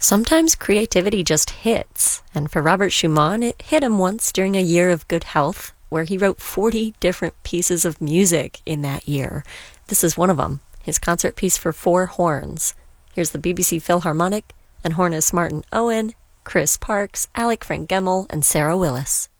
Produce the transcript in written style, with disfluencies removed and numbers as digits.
Sometimes creativity just hits, and for Robert Schumann, it hit him once during a year of good health, where he wrote 40 different pieces of music in that year. This is one of them, his concert piece for four horns. Here's the BBC Philharmonic and hornist Martin Owen, Chris Parks, Alec Frank Gemmell, and Sarah Willis.